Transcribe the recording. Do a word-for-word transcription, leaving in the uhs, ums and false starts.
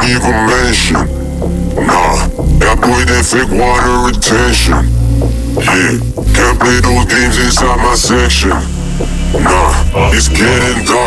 even mention. Nah, that boy that fake water retention. Yeah, can't play those games inside my section. Nah, it's getting dark.